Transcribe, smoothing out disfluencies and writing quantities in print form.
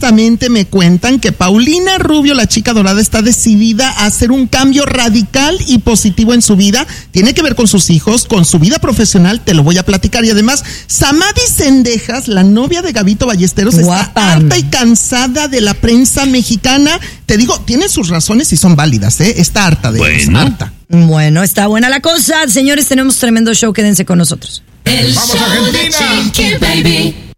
Honestamente me cuentan que Paulina Rubio, la chica dorada, está decidida a hacer un cambio radical y positivo en su vida. Tiene que ver con sus hijos, con su vida profesional, te lo voy a platicar. Y además, Samadhi Cendejas, la novia de Gabito Ballesteros, está harta y cansada de la prensa mexicana. Te digo, tiene sus razones y son válidas, está harta de ellos, harta. Bueno, está buena la cosa. Señores, tenemos tremendo show, quédense con nosotros. El ¡Vamos, show Argentina! de Chiqui Baby.